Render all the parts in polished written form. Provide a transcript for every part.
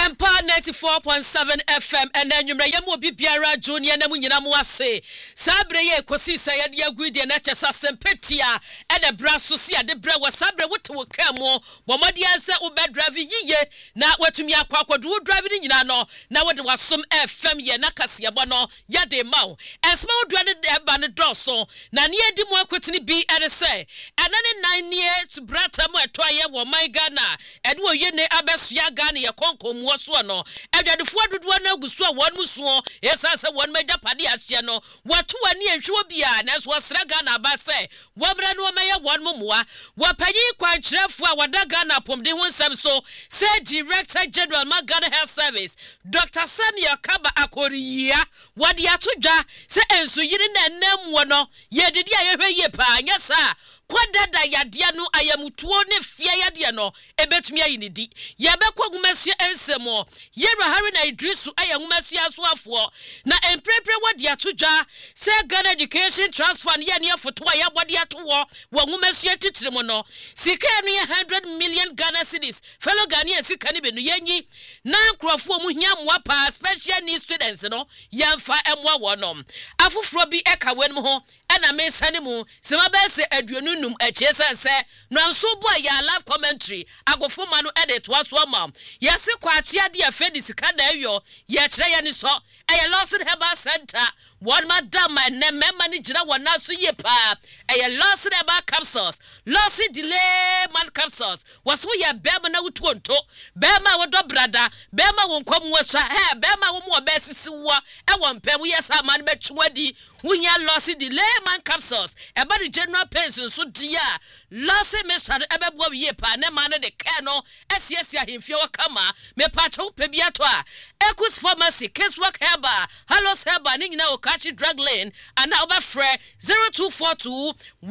Asempa 94.7 FM and then you may mo biara junior na munyina mo ase sabre ye kosi say de agudi na chesa sempetia and the braso sia de bra wa sabre woto kamo bomodi anse wo be drive yiye na watumi akwakodo drive ni nyina no na wode wasom FM ye na kase bo no ya de mawo esma wodua ne de ba ne doso na ne edi mo akwetini bi ene say enane 9 years brata mo etoye wo my Ghana ede wo ye ne abesua Ghana ye konkomuo so no edwadefo dodo na aguso a won muso esase won meja pade ase no wato wani ehwe bia na so sra Ghana aba say wobra no maye won momoa wapanyi kwankyerefo a wada Ghana pomde ho nsem so say Director General Ghana Health Service Dr. Samuel Kaba Akoriya wadi atodwa say enso yiri na enam wo no ye didi ayehwe ye pa nyesa kwadada yadia no ayamutuo ne fia yadia no ebetumi ayinidi yebekwa gumasu ensemo yero hari na Idrisu ayangumasu asoafo na emprepre wadi atodwa se Ghana Education Transfer ne ne afoto ayabode atowo wo gumasu atitiremo no sika no 100 million Ghana cedis fellow Ghanaian sika ne benu yanyi na nkrofo mu hia moa pa special needs students no yamfa emwa wo no afoforo bi ekawe no ho ana mesane mu sema be se aduonu num echesa se no nso bo ya live commentary agofo ma no edit waso ma yesi kwa achia de afedi sika da eyo ye kire ye ni so eye Lawson Herbal Center one madam na memma ni gira wona so ye pa eye Lawson Herbal Capsules Lawson delay man capsules waso ye bema na wutuonto bema wo do brada bema wo nkom waso bema wo mo besisi wo e wo mpem wo yesa man betwadi wunya Lawson delay man capsules eba the general pension so dia Lawson me sare ebebo ye pa na man de care no esiesia hemfie wakama me pa cho pebia to a Equus Pharmacy Casework Herbal Hallos Herbal ni nyina Okachi Drug Lane and now over free 0242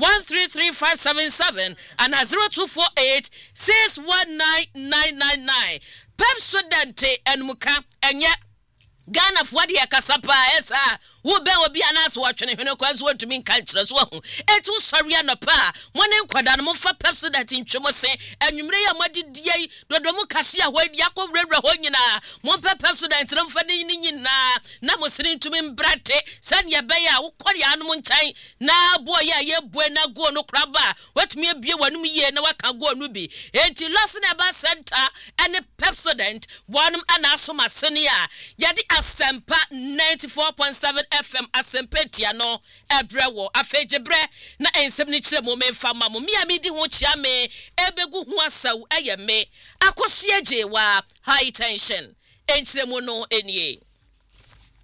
133577 and 0248 619999 Pepsodent and Muka and yet Ghana for the Kasapa esa wo be obi anas wo twene hwene kwazo ntumi nka nkyere so ho etu sori anopa mone nkwada no mfa Pepsodent ntwemo se anwumre ya modidie dodomu kase a hwadi akowrewra ho nyina mo Pepsodent no mfa ni nyina na mo siri ntumi mbrate sane be ya wo kori anom nchan na bo ya ye bue na go no kraba watumi abie wanum ye na waka go no bi enti Lawson Herbal Center and Pepsodent wanum anasoma sene a yade Asempa 94.7 FM Asempetia no ebrewo afejebre na ensem ni kire mo memfa mamo mi amidi ho chia me ebegu ho asaw eye me akoso ajewa high tension enkire mo no enie